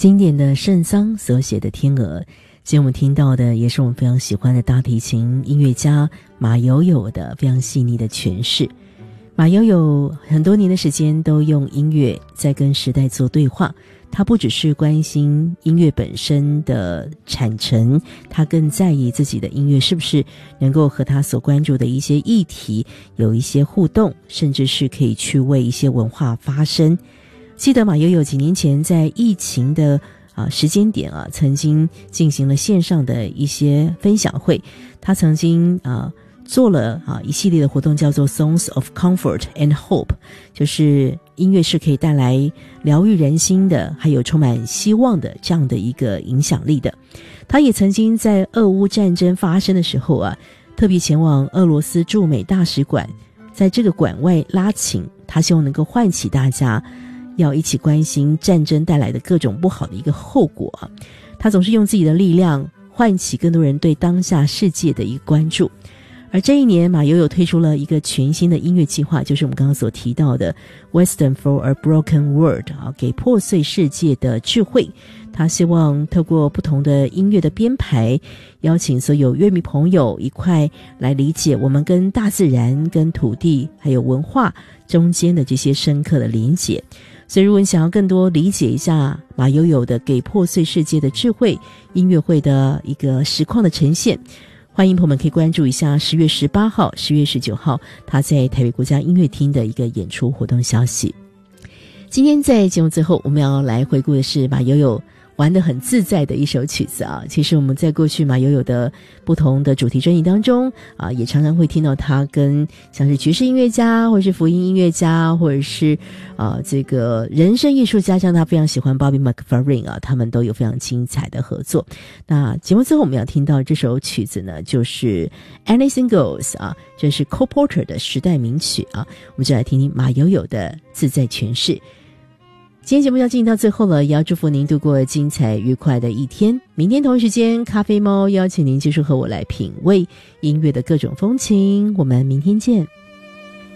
经典的圣桑所写的《天鹅》，今天我们听到的也是我们非常喜欢的大提琴音乐家马友友的非常细腻的诠释。马友友很多年的时间都用音乐在跟时代做对话，他不只是关心音乐本身的产成，他更在意自己的音乐是不是能够和他所关注的一些议题有一些互动，甚至是可以去为一些文化发声。记得马友友几年前在疫情的时间点曾经进行了线上的一些分享会，他曾经做了一系列的活动，叫做 Songs of Comfort and Hope， 就是音乐是可以带来疗愈人心的，还有充满希望的这样的一个影响力的。他也曾经在俄乌战争发生的时候特别前往俄罗斯驻美大使馆，在这个馆外拉琴，他希望能够唤起大家要一起关心战争带来的各种不好的一个后果他总是用自己的力量唤起更多人对当下世界的一个关注。而这一年，马友友推出了一个全新的音乐计划，就是我们刚刚所提到的 Wisdom for a Broken World 给破碎世界的智慧。他希望透过不同的音乐的编排，邀请所有乐迷朋友一块来理解我们跟大自然、跟土地还有文化中间的这些深刻的连结。所以如果你想要更多理解一下马友友的给破碎世界的智慧音乐会的一个实况的呈现，欢迎朋友们可以关注一下10月18号、10月19号他在台北国家音乐厅的一个演出活动消息。今天在节目最后，我们要来回顾的是马友友玩得很自在的一首曲子其实我们在过去马友友的不同的主题专辑当中也常常会听到他跟像是爵士音乐家，或者是福音音乐家，或者是这个人声艺术家，像他非常喜欢 Bobby McFerrin 他们都有非常精彩的合作。那节目最后我们要听到这首曲子呢，就是 Anything Goes 这是 Cole Porter 的时代名曲我们就来听听马友友的自在诠释。今天节目要进行到最后了，也要祝福您度过精彩愉快的一天。明天同一时间，咖啡猫邀请您继续和我来品味音乐的各种风情。我们明天见。